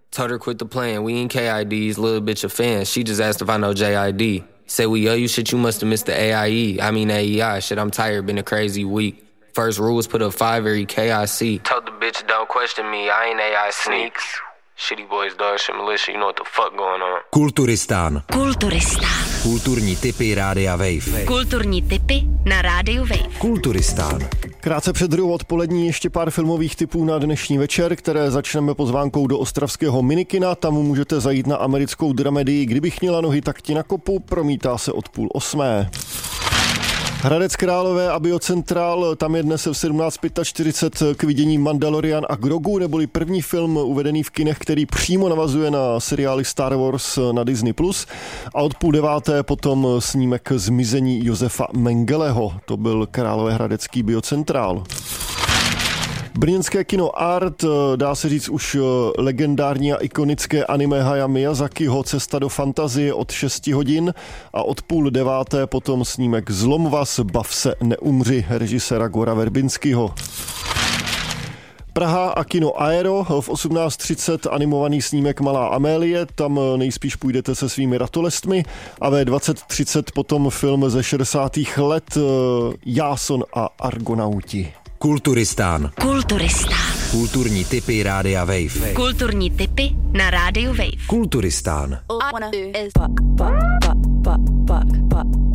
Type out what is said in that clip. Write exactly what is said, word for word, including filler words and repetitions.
Told her quit the plan. We ain't K I Ds, little bitch a fan. She just asked if I know J I D. Said we owe you shit, you must have missed the A I E. I mean A E I. Shit, I'm tired, been a crazy week. First rule was put up five every K I C. Told the bitch don't question me, I ain't A I sneaks. Shitty boys, dog shit militia, you know what the fuck going on. Kulturistán. Kulturistán. Kulturní tipy Rádia Wave. Kulturní tipy na Rádiu Wave. Kulturistán. Krátce před druhou odpolední ještě pár filmových tipů na dnešní večer, které začneme pozvánkou do ostravského minikina. Tam můžete zajít na americkou dramedii Kdybych měla nohy, tak ti nakopu. Promítá se od půl osmé. Hradec Králové a Biocentral, tam je dnes v sedmnáct čtyřicet pět k vidění Mandalorian a Grogu, neboli první film uvedený v kinech, který přímo navazuje na seriály Star Wars na Disney plus. A od půl deváté potom snímek Zmizení Josefa Mengeleho. To byl Královéhradecký Biocentral. Brněnské kino Art, dá se říct už legendární a ikonické anime Hayao Miyazakiho Cesta do fantazie od šesti hodin a od půl deváté potom snímek Zlom vás, bav se, neumři režiséra Gora Verbinského. Praha a kino Aero, v osmnáct třicet animovaný snímek Malá Amélie, tam nejspíš půjdete se svými ratolestmi a ve dvacet třicet potom film ze šedesátých let Jáson a Argonauti. Kulturistán. Kulturistán. Kulturní tipy Rádia Wave. Kulturní tipy na Rádiu Wave. Kulturistán. All I wanna do is fuck, fuck, fuck, fuck, fuck, fuck.